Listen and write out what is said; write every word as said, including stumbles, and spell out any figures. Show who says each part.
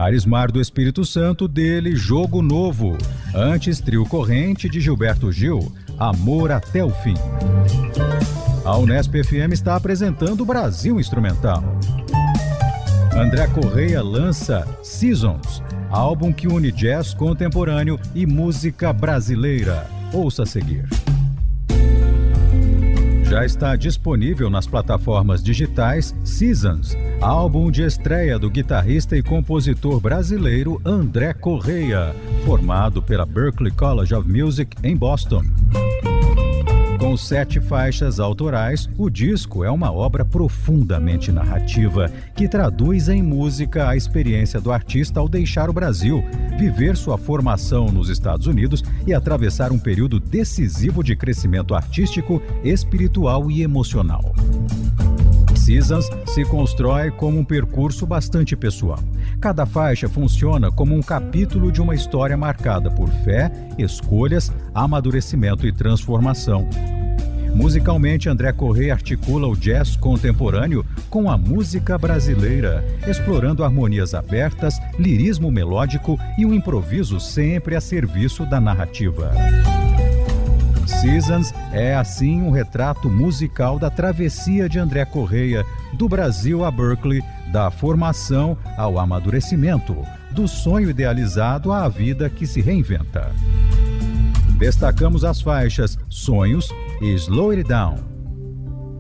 Speaker 1: Arismar do Espírito Santo, dele Jogo Novo. Antes, Trio Corrente de Gilberto Gil, Amor até o Fim. A Unesp F M está apresentando Brasil Instrumental. André Correia lança Seasons, álbum que une jazz contemporâneo e música brasileira. Ouça a seguir. Já está disponível nas plataformas digitais Seasons, álbum de estreia do guitarrista e compositor brasileiro André Correia, formado pela Berklee College of Music em Boston. Com sete faixas autorais, o disco é uma obra profundamente narrativa que traduz em música a experiência do artista ao deixar o Brasil, viver sua formação nos Estados Unidos e atravessar um período decisivo de crescimento artístico, espiritual e emocional. Seasons se constrói como um percurso bastante pessoal. Cada faixa funciona como um capítulo de uma história marcada por fé, escolhas, amadurecimento e transformação. Musicalmente, André Correia articula o jazz contemporâneo com a música brasileira, explorando harmonias abertas, lirismo melódico e um improviso sempre a serviço da narrativa. Seasons é, assim, um retrato musical da travessia de André Correia, do Brasil a Berklee, da formação ao amadurecimento, do sonho idealizado à vida que se reinventa. Destacamos as faixas Sonhos e Slow It Down.